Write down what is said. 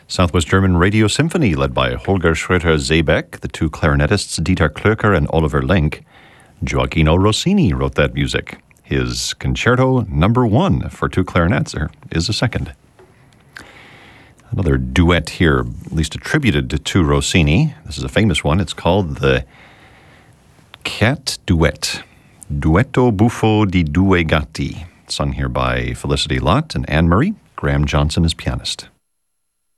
Southwest German Radio Symphony, led by Holger Schroeter-Zeebeck, the two clarinetists Dieter Klöcker and Oliver Lenk. Gioacchino Rossini wrote that music. His Concerto Number 1 for two clarinets. There is a second. Another duet here, at least attributed to Rossini. This is a famous one. It's called the Cat Duet. Duetto buffo di due gatti. Sung here by Felicity Lott and Anne Murray. Graham Johnson is pianist.